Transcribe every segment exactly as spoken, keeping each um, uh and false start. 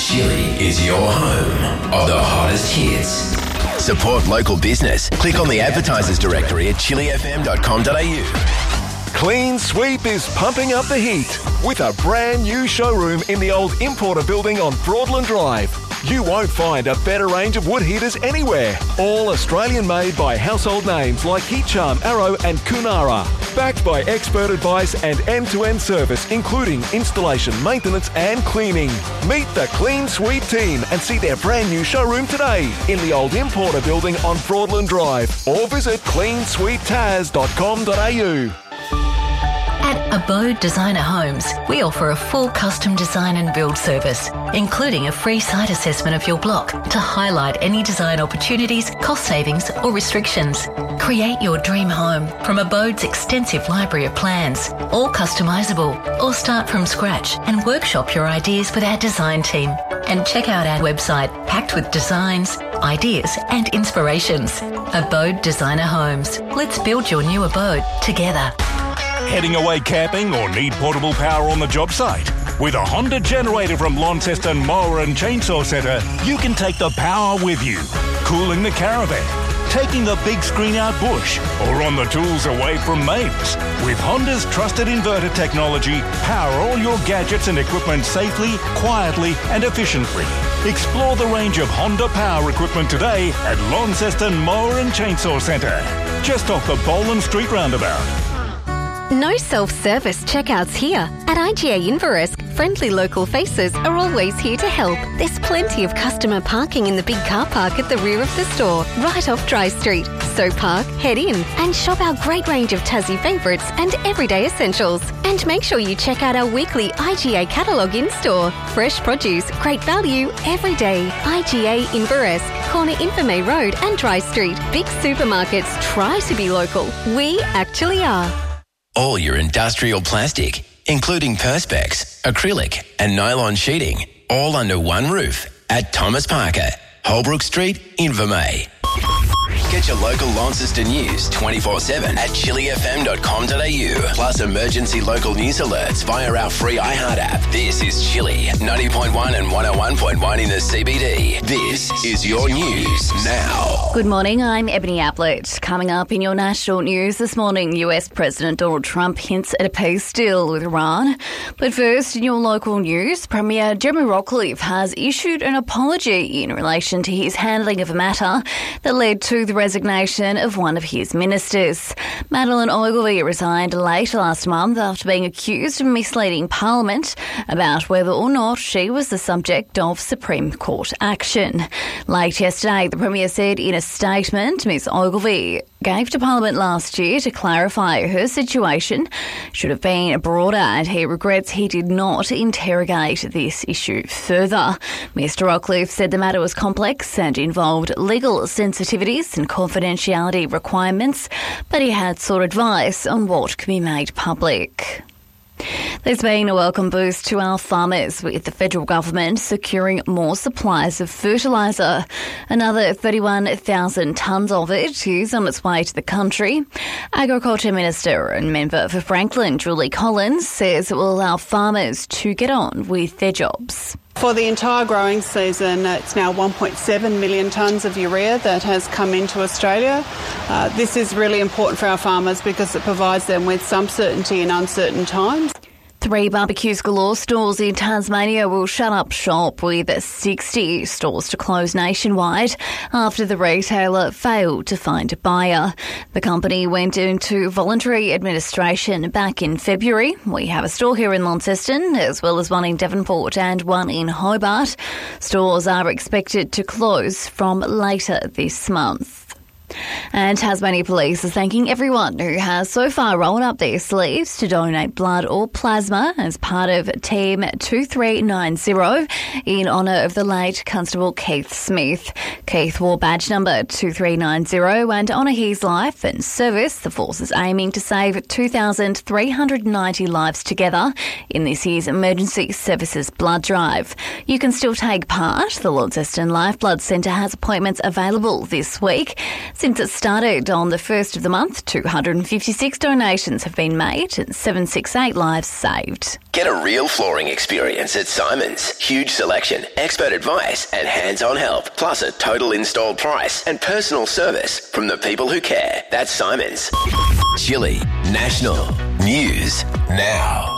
Chili is your home of the hottest hits. Support local business. Click on the advertisers directory at chili f m dot com dot a u. Clean Sweep is pumping up the heat with a brand new showroom in the old Importer building on Broadland Drive. You won't find a better range of wood heaters anywhere. All Australian made by household names like Heat Charm, Arrow and Kunara. Backed by expert advice and end-to-end service including installation, maintenance and cleaning. Meet the Clean Sweep team and see their brand new showroom today in the old Importer building on Broadland Drive or visit clean sweep taz dot com dot a u. At Abode Designer Homes, we offer a full custom design and build service, including a free site assessment of your block to highlight any design opportunities, cost savings or restrictions. Create your dream home from Abode's extensive library of plans, all customisable, or start from scratch and workshop your ideas with our design team. And check out our website packed with designs, ideas and inspirations. Abode Designer Homes. Let's build your new abode together. Heading away camping or need portable power on the job site? With a Honda generator from Launceston Mower and Chainsaw Centre, you can take the power with you. Cooling the caravan, taking the big screen out bush, or on the tools away from mates. With Honda's trusted inverter technology, power all your gadgets and equipment safely, quietly and efficiently. Explore the range of Honda power equipment today at Launceston Mower and Chainsaw Centre, just off the Boland Street roundabout. No self-service checkouts here. At I G A Inveresk, friendly local faces are always here to help. There's plenty of customer parking in the big car park at the rear of the store, right off Dry Street. So park, head in and shop our great range of Tassie favourites and everyday essentials. And make sure you check out our weekly I G A catalogue in-store. Fresh produce, great value, every day. I G A Inveresk, corner Infirmay Road and Dry Street. Big supermarkets try to be local. We actually are. All your industrial plastic, including Perspex, acrylic and nylon sheeting, all under one roof at Thomas Parker, Holbrook Street, Invermay. Get your local Launceston news twenty-four seven at chili f m dot com dot a u. Plus emergency local news alerts via our free iHeart app. This is Chili, ninety point one and one oh one point one in the C B D. This is your news now. Good morning, I'm Ebony Ablett. Coming up in your national news this morning, U S President Donald Trump hints at a peace deal with Iran. But first, in your local news, Premier Jeremy Rockliff has issued an apology in relation to his handling of a matter that led to the resignation of one of his ministers. Madeleine Ogilvie resigned late last month after being accused of misleading Parliament about whether or not she was the subject of Supreme Court action. Late yesterday, the Premier said in a statement Miss Ogilvie gave to Parliament last year to clarify her situation should have been broader, and he regrets he did not interrogate this issue further. Mister Rockliff said the matter was complex and involved legal sensitivities and confidentiality requirements, but he had sought advice on what could be made public. There's been a welcome boost to our farmers, with the federal government securing more supplies of fertiliser. Another thirty-one thousand tonnes of it is on its way to the country. Agriculture Minister and member for Franklin, Julie Collins, says it will allow farmers to get on with their jobs. For the entire growing season, it's now one point seven million tonnes of urea that has come into Australia. Uh, this is really important for our farmers because it provides them with some certainty in uncertain times. Three Barbecues Galore stores in Tasmania will shut up shop, with sixty stores to close nationwide after the retailer failed to find a buyer. The company went into voluntary administration back in February. We have a store here in Launceston, as well as one in Devonport and one in Hobart. Stores are expected to close from later this month. And Tasmania Police is thanking everyone who has so far rolled up their sleeves to donate blood or plasma as part of Team two three nine zero in honour of the late Constable Keith Smith. Keith wore badge number two three nine zero, and to honour his life and service, the force is aiming to save two thousand three hundred ninety lives together in this year's Emergency Services Blood Drive. You can still take part. The Launceston Lifeblood Centre has appointments available this week. Since it started on the first of the month, two hundred fifty-six donations have been made and seven hundred sixty-eight lives saved. Get a real flooring experience at Simon's. Huge selection, expert advice and hands-on help. Plus a total installed price and personal service from the people who care. That's Simon's. Chile National News Now.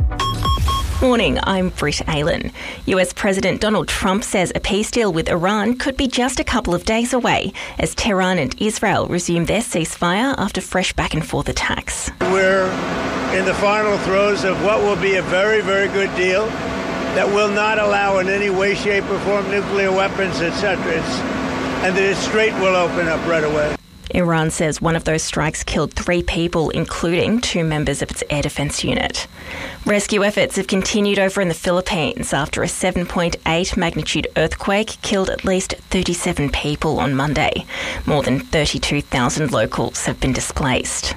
Morning, I'm Britt Aylan. U S President Donald Trump says a peace deal with Iran could be just a couple of days away as Tehran and Israel resume their ceasefire after fresh back and forth attacks. We're in the final throes of what will be a very, very good deal that will not allow in any way, shape or form nuclear weapons, et cetera. It's, and the strait will open up right away. Iran says one of those strikes killed three people, including two members of its air defence unit. Rescue efforts have continued over in the Philippines after a seven point eight magnitude earthquake killed at least thirty-seven people on Monday. More than thirty-two thousand locals have been displaced.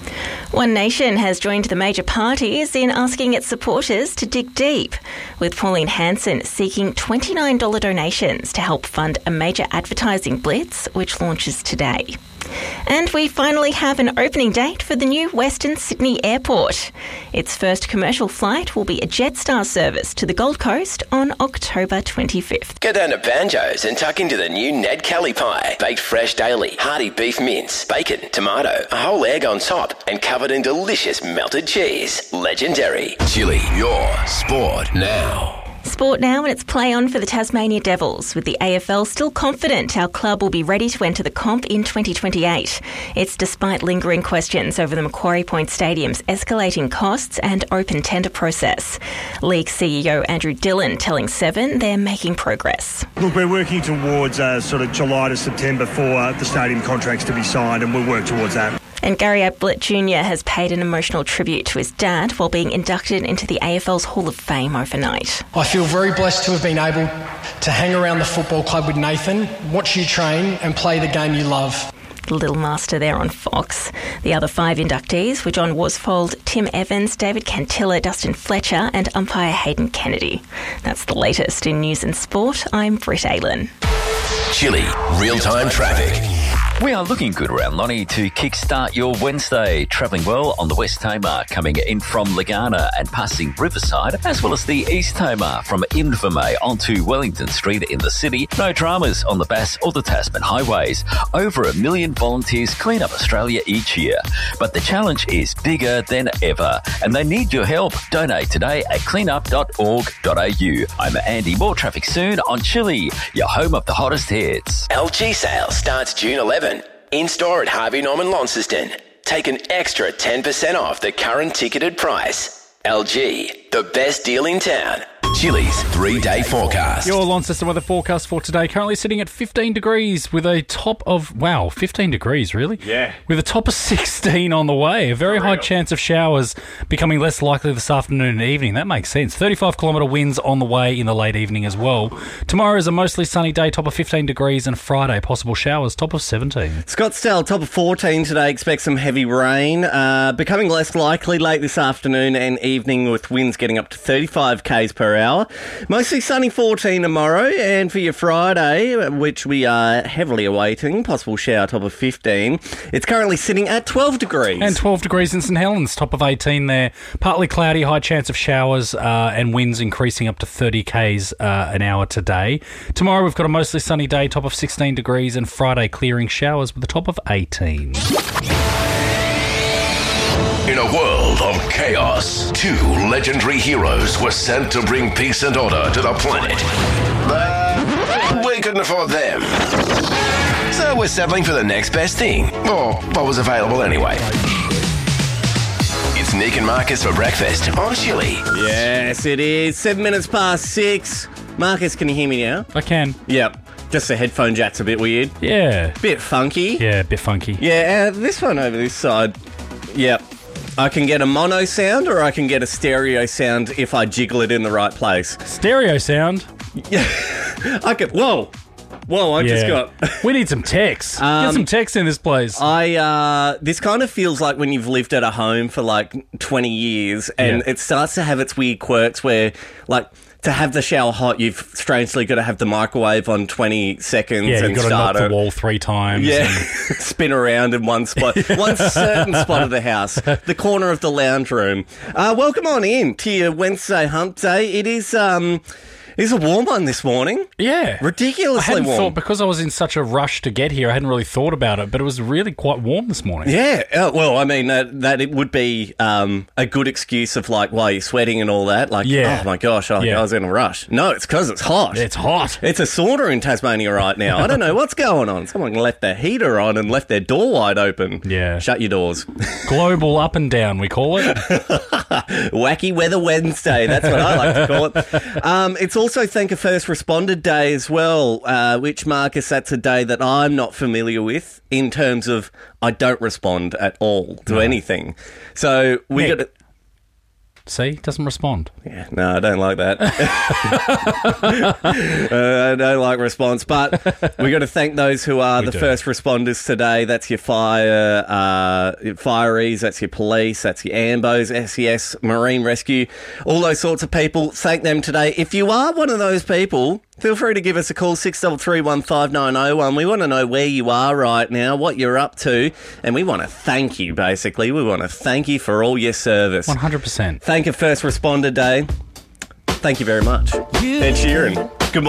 One Nation has joined the major parties in asking its supporters to dig deep, with Pauline Hanson seeking twenty-nine dollars donations to help fund a major advertising blitz which launches today. And we finally have an opening date for the new Western Sydney Airport. Its first commercial flight will be a Jetstar service to the Gold Coast on October twenty-fifth. Go down to Banjo's and tuck into the new Ned Kelly pie. Baked fresh daily, hearty beef mince, bacon, tomato, a whole egg on top, and covered in delicious melted cheese. Legendary. Chile, your sport now. Sport now, and it's play on for the Tasmania Devils, with the A F L still confident our club will be ready to enter the comp in twenty twenty-eight. It's despite lingering questions over the Macquarie Point Stadium's escalating costs and open tender process. League C E O Andrew Dillon telling Seven they're making progress. Look, we're working towards uh, sort of July to September for uh, the stadium contracts to be signed, and we'll work towards that. And Gary Ablett Junior has paid an emotional tribute to his dad while being inducted into the A F L's Hall of Fame overnight. I feel very blessed to have been able to hang around the football club with Nathan, watch you train and play the game you love. The Little Master there on Fox. The other five inductees were John Worsfold, Tim Evans, David Cantilla, Dustin Fletcher and umpire Hayden Kennedy. That's the latest in news and sport. I'm Britt Aylan. Chile real-time traffic. We are looking good around Lonnie to kickstart your Wednesday. Travelling well on the West Tamar, coming in from Lagana and passing Riverside, as well as the East Tamar from Invermay onto Wellington Street in the city. No dramas on the Bass or the Tasman highways. Over a million volunteers clean up Australia each year. But the challenge is bigger than ever, and they need your help. Donate today at cleanup dot org dot a u. I'm Andy. More traffic soon on Chile, your home of the hottest hits. L G sale starts June eleventh. In-store at Harvey Norman Launceston. Take an extra ten percent off the current ticketed price. L G, the best deal in town. Chile's three-day forecast. Your Launceston weather forecast for today, currently sitting at fifteen degrees with a top of, wow, fifteen degrees, really? Yeah. With a top of sixteen on the way. A very high chance of showers becoming less likely this afternoon and evening. That makes sense. thirty-five kilometre winds on the way in the late evening as well. Tomorrow is a mostly sunny day, top of fifteen degrees, and Friday, possible showers, top of seventeen. Scottsdale, top of fourteen today. Expect some heavy rain. Uh, becoming less likely late this afternoon and evening with winds getting up to thirty-five kays per hour. Mostly sunny fourteen tomorrow, and for your Friday, which we are heavily awaiting, possible shower top of fifteen. It's currently sitting at twelve degrees. And twelve degrees in St Helens, top of eighteen there. Partly cloudy, high chance of showers uh, and winds increasing up to thirty kays uh, an hour today. Tomorrow we've got a mostly sunny day, top of sixteen degrees, and Friday clearing showers with a top of eighteen. In a world of chaos, two legendary heroes were sent to bring peace and order to the planet. But we couldn't afford them. So we're settling for the next best thing, or what was available anyway. It's Nick and Marcus for breakfast on Chile. Yes, it is. Seven minutes past six. Marcus, can you hear me now? I can. Yep. Just the headphone jack's a bit weird. Yeah. Bit funky. Yeah, a bit funky. Yeah, uh, this one over this side. Yep. I can get a mono sound or I can get a stereo sound if I jiggle it in the right place. Stereo sound? Yeah. I could. Whoa. Whoa, I yeah. just got... We need some text. Um, Get some text in this place. I, uh, this kind of feels like when you've lived at a home for like twenty years and yeah. it starts to have its weird quirks where, like, to have the shower hot, you've strangely got to have the microwave on twenty seconds Yeah, and you've got to start knock it. the wall three times. Yeah, and- spin around in one spot, one certain spot of the house, the corner of the lounge room. Uh, welcome on in to your Wednesday hump day. It is um, it is a warm one this morning. Yeah. Ridiculously I hadn't warm. thought, because I was in such a rush to get here, I hadn't really thought about it, but it was really quite warm this morning. Yeah, uh, well, I mean, that, that it would be um, a good excuse of, like, why you're sweating and all that. Like, Yeah. oh, my gosh, I, Yeah. I was in a rush. No, it's because it's hot. It's hot. It's a sauna in Tasmania right now. I don't know what's going on. Someone left their heater on and left their door wide open. Yeah. Shut your doors. Global up and down, we call it. Wacky Weather Wednesday. That's what I like to call it. Um, it's also Thank a First Responder Day as well, uh, which, Marcus, that's a day that I'm not familiar with in terms of I don't respond at all to No. anything. So we Nick. got to... See, doesn't respond. Yeah, no, I don't like that. uh, I don't like response, but we got to thank those who are We the do. first responders today. That's your fire, uh, your fireys, that's your police, that's your ambos, S E S, Marine Rescue, all those sorts of people. Thank them today. If you are one of those people, feel free to give us a call, six three three, one five nine oh one. We want to know where you are right now, what you're up to, and we want to thank you, basically. We want to thank you for all your service. one hundred percent. Thank you, First Responder Day. Thank you very much. Ed Sheeran. Good morning.